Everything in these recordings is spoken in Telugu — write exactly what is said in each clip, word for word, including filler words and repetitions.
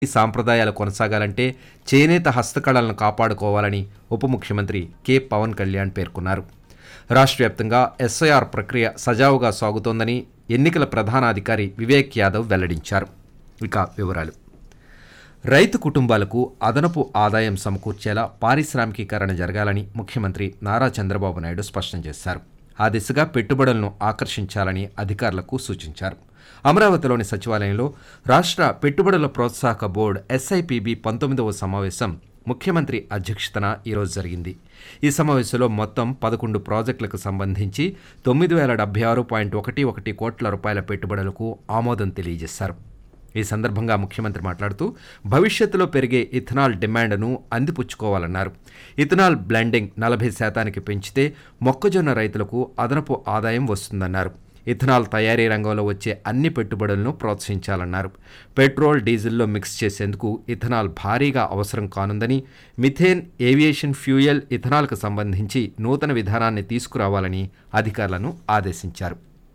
ఈ సాంప్రదాయాలు కొనసాగాలంటే చేనేత హస్తకళలను కాపాడుకోవాలని ఉప ముఖ్యమంత్రి కె పవన్ కళ్యాణ్ పేర్కొన్నారు. రాష్ట్ర వ్యాప్తంగా ఎస్ఐఆర్ ప్రక్రియ సజావుగా సాగుతోందని ఎన్నికల ప్రధానాధికారి వివేక్ యాదవ్ వెల్లడించారు. ఇక వివరాలు. రైతు కుటుంబాలకు అదనపు ఆదాయం సమకూర్చేలా పారిశ్రామికీకరణ జరగాలని ముఖ్యమంత్రి నారా చంద్రబాబు నాయుడు స్పష్టం చేశారు. ఆ దిశగా పెట్టుబడులను ఆకర్షించాలని అధికారులకు సూచించారు. అమరావతిలోని సచివాలయంలో రాష్ట్ర పెట్టుబడుల ప్రోత్సాహక బోర్డు ఎస్ఐపిబి పంతొమ్మిదవ సమావేశం ముఖ్యమంత్రి అధ్యక్షతన ఈరోజు జరిగింది. ఈ సమావేశంలో మొత్తం పదకొండు ప్రాజెక్టులకు సంబంధించి తొమ్మిది వేల డెబ్బై ఆరు పాయింట్ ఒకటి ఒకటి కోట్ల రూపాయల పెట్టుబడులకు ఆమోదం తెలియజేశారు. ఈ సందర్భంగా ముఖ్యమంత్రి మాట్లాడుతూ భవిష్యత్తులో పెరిగే ఇథనాల్ డిమాండ్ను అందిపుచ్చుకోవాలన్నారు. ఇథనాల్ బ్లెండింగ్ నలభై శాతానికి పెంచితే మొక్కజొన్న రైతులకు అదనపు ఆదాయం వస్తుందన్నారు. ఇథనాల్ తయారీ రంగంలో వచ్చే అన్ని పెట్టుబడులను ప్రోత్సహించాలన్నారు. పెట్రోల్, డీజిల్లో మిక్స్ చేసేందుకు ఇథనాల్ భారీగా అవసరం కానుందని, మిథేన్, ఏవియేషన్ ఫ్యూయల్, ఇథనాల్కు సంబంధించి నూతన విధానాన్ని తీసుకురావాలని అధికారులను ఆదేశించారు.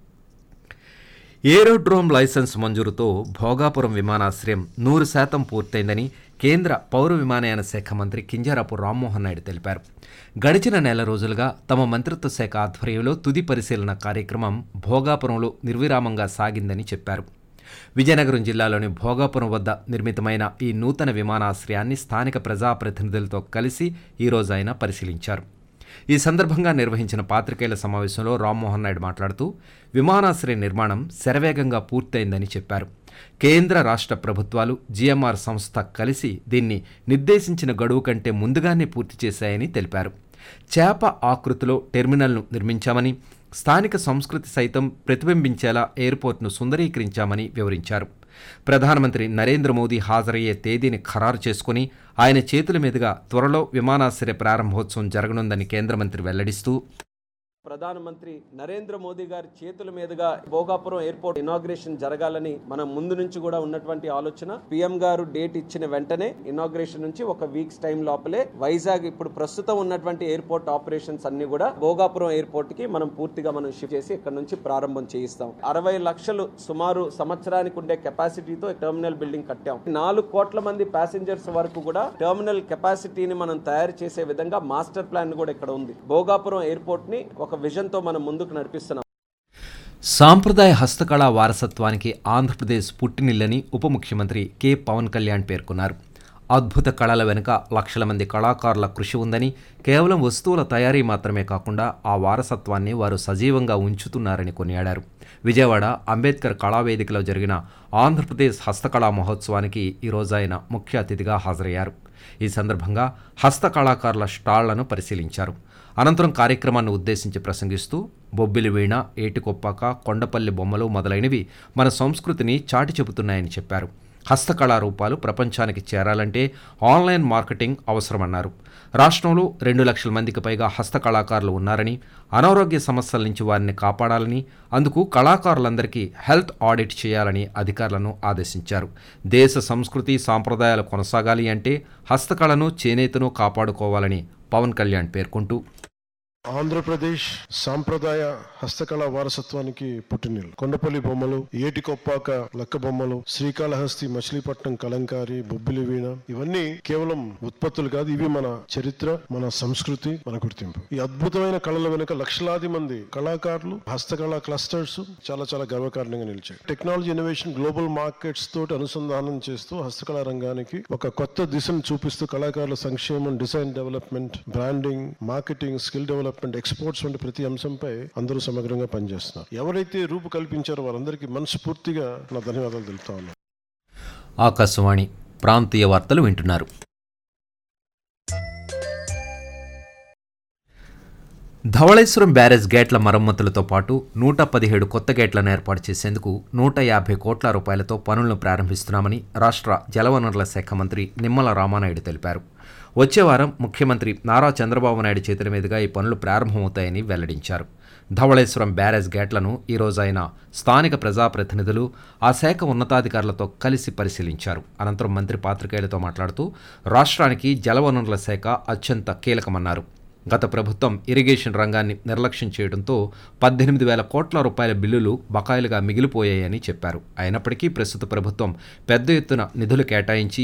ఏరోడ్రోమ్ లైసెన్స్ మంజూరుతో భోగాపురం విమానాశ్రయం నూరు శాతం పూర్తయిందని కేంద్ర పౌర విమానయాన శాఖ మంత్రి కింజరాపు రామ్మోహన్ నాయుడు తెలిపారు. గడిచిన నెల రోజులుగా తమ మంత్రిత్వ శాఖ ఆధ్వర్యంలో తుది పరిశీలన కార్యక్రమం భోగాపురంలో నిర్విరామంగా సాగిందని చెప్పారు. విజయనగరం జిల్లాలోని భోగాపురం వద్ద నిర్మితమైన ఈ నూతన విమానాశ్రయాన్ని స్థానిక ప్రజాప్రతినిధులతో కలిసి ఈరోజు ఆయన పరిశీలించారు. ఈ సందర్భంగా నిర్వహించిన పాత్రికేయుల సమావేశంలో రామ్మోహన్ నాయుడు మాట్లాడుతూ విమానాశ్రయ నిర్మాణం శరవేగంగా పూర్తయిందని చెప్పారు. కేంద్ర రాష్ట్ర ప్రభుత్వాలు జిఎంఆర్ సంస్థ కలిసి దీన్ని నిర్దేశించిన గడువు కంటే ముందుగానే పూర్తి చేశాయని తెలిపారు. చేప ఆకృతిలో టెర్మినల్ను నిర్మించామని, స్థానిక సంస్కృతి సైతం ప్రతిబింబించేలా ఎయిర్పోర్ట్ను సుందరీకరించామని వివరించారు. ప్రధానమంత్రి నరేంద్ర మోదీ హాజరయ్యే తేదీని ఖరారు చేసుకుని ఆయన చేతుల మీదుగా త్వరలో విమానాశ్రయ ప్రారంభోత్సవం జరగనుందని కేంద్ర మంత్రి వెల్లడిస్తూ, ప్రధానమంత్రి నరేంద్ర మోదీ గారి చేతుల మీదుగా భోగాపురం ఎయిర్పోర్ట్ ఇనాగ్రేషన్ జరగాలని మనం ముందు నుంచి కూడా ఉన్నటువంటి ఆలోచన. పీఎం గారు డేట్ ఇచ్చిన వెంటనే ఇనాగ్రేషన్ నుంచి ఒక వీక్స్ టైం లోపలే వైజాగ్ ఇప్పుడు ప్రస్తుతం ఉన్నటువంటి ఎయిర్పోర్ట్ ఆపరేషన్స్ అన్ని కూడా భోగాపురం ఎయిర్పోర్ట్ కి మనం పూర్తిగా మనం షిఫ్ట్ చేసి ఇక్కడ నుంచి ప్రారంభం చేయిస్తాం. అరవై లక్షలు సుమారు సంవత్సరానికి ఉండే కెపాసిటీతో టెర్మినల్ బిల్డింగ్ కట్టాం. నాలుగు కోట్ల మంది ప్యాసింజర్స్ వరకు కూడా టెర్మినల్ కెపాసిటీని మనం తయారు చేసే విధంగా మాస్టర్ ప్లాన్ కూడా ఇక్కడ ఉంది. భోగాపురం ఎయిర్పోర్ట్ ని ఒక విజన్తో మనం ముందుకు నడిపిస్తున్నాం. సాంప్రదాయ హస్తకళా వారసత్వానికి ఆంధ్రప్రదేశ్ పుట్టినిల్లని ఉప ముఖ్యమంత్రి కె పవన్ కళ్యాణ్ పేర్కొన్నారు. అద్భుత కళల వెనుక లక్షల మంది కళాకారుల కృషి ఉందని, కేవలం వస్తువుల తయారీ మాత్రమే కాకుండా ఆ వారసత్వాన్ని వారు సజీవంగా ఉంచుతున్నారని కొనియాడారు. విజయవాడ అంబేద్కర్ కళావేదికలో జరిగిన ఆంధ్రప్రదేశ్ హస్తకళా మహోత్సవానికి ఈరోజు ఆయన ముఖ్య అతిథిగా హాజరయ్యారు. ఈ సందర్భంగా హస్తకళాకారుల స్టాళ్లను పరిశీలించారు. అనంతరం కార్యక్రమాన్ని ఉద్దేశించి ప్రసంగిస్తూ బొబ్బిలి వీణ, ఏటికొప్పాక, కొండపల్లి బొమ్మలు మొదలైనవి మన సంస్కృతిని చాటి చెబుతున్నాయని చెప్పారు. హస్తకళా రూపాలు ప్రపంచానికి చేరాలంటే ఆన్లైన్ మార్కెటింగ్ అవసరమన్నారు. రాష్ట్రంలో రెండు లక్షల మందికి పైగా హస్తకళాకారులు ఉన్నారని, అనారోగ్య సమస్యల నుంచి వారిని కాపాడాలని, అందుకు కళాకారులందరికీ హెల్త్ ఆడిట్ చేయాలని అధికారులను ఆదేశించారు. దేశ సంస్కృతి సాంప్రదాయాలు కొనసాగాలి అంటే హస్తకళను, చేనేతను కాపాడుకోవాలని పవన్ కళ్యాణ్ పేర్కొంటూ, ఆంధ్రప్రదేశ్ సాంప్రదాయ హస్తకళ వారసత్వానికి పుట్టినిల్లు. కొండపల్లి బొమ్మలు, ఏటికొప్పాక లక్క బొమ్మలు, శ్రీకాళహస్తి, మచిలీపట్నం కలంకారి, బొబ్బిలి వీణ ఇవన్నీ కేవలం ఉత్పత్తులు కాదు, ఇవి మన చరిత్ర, మన సంస్కృతి, మన గుర్తింపు. ఈ అద్భుతమైన కళల వెనుక లక్షలాది మంది కళాకారులు, హస్తకళ క్లస్టర్స్ చాలా చాలా గర్వకారణంగా నిలిచాయి. టెక్నాలజీ ఇన్నోవేషన్ గ్లోబల్ మార్కెట్స్ తోటి అనుసంధానం చేస్తూ హస్తకళా రంగానికి ఒక కొత్త దిశను చూపిస్తూ కళాకారుల సంక్షేమం, design development, branding, marketing, skill development, exports వంటి ప్రతి అంశంపై అందరూ సమగ్రంగా పనిచేస్తున్నారు. ఎవరైతే రూపు కల్పించారో వారందరికీ మనస్ఫూర్తిగా నా ధన్యవాదాలు తెలుపుతా ఉన్నాను. ఆకాశవాణి ప్రాంతీయ వార్తలు వింటున్నారు. ధవళేశ్వరం బ్యారేజ్ గేట్ల మరమ్మతులతో పాటు నూట పదిహేడు కొత్త గేట్లను ఏర్పాటు చేసేందుకు నూట యాభై కోట్ల రూపాయలతో పనులను ప్రారంభిస్తున్నామని రాష్ట్ర జలవనరుల శాఖ మంత్రి నిమ్మల రామానాయుడు తెలిపారు. వచ్చే వారం ముఖ్యమంత్రి నారా చంద్రబాబు నాయుడు చేతుల మీదుగా ఈ పనులు ప్రారంభమవుతాయని వెల్లడించారు. ధవళేశ్వరం బ్యారేజ్ గేట్లను ఈరోజు ఆయన స్థానిక ప్రజాప్రతినిధులు, ఆ శాఖ ఉన్నతాధికారులతో కలిసి పరిశీలించారు. అనంతరం మంత్రి పాత్రికేయులతో మాట్లాడుతూ రాష్ట్రానికి జలవనరుల శాఖ అత్యంత కీలకమన్నారు. గత ప్రభుత్వం ఇరిగేషన్ రంగాన్ని నిర్లక్ష్యం చేయడంతో పద్దెనిమిది వేల కోట్ల రూపాయల బిల్లులు బకాయిలుగా మిగిలిపోయాయని చెప్పారు. అయినప్పటికీ ప్రస్తుత ప్రభుత్వం పెద్ద ఎత్తున నిధులు కేటాయించి